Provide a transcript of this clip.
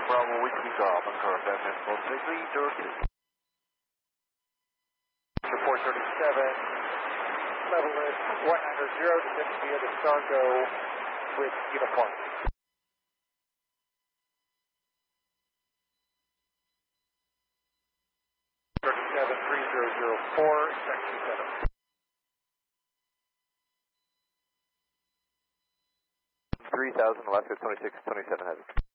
Bravo, Whiskey Golf, curve decimal 3302. 437, level is 190, descending via the Sargo with uniform. 373004, section 7. 3000 left, 2627 heavy.